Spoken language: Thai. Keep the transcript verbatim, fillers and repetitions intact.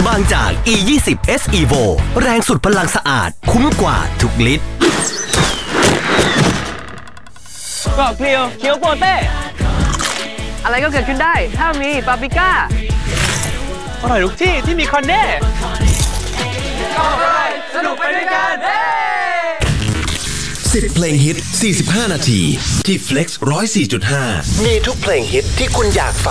บางจาก อี ยี่สิบ เอส Evo แรงสุดพลังสะอาดคุ้มกว่าทุกลิตรเกาะเกลียวเคียวโปเต้อะไรก็เกิดขึ้นได้ถ้ามีปาปริก้าอร่อยทุกที่ที่มีคอนเน่ก็อร่อยสนุกไปด้วยกันสิบเพลงฮิตสี่สิบห้านาทีที่ Flex หนึ่งศูนย์สี่จุดห้ามีทุกเพลงฮิตที่คุณอยากฟัง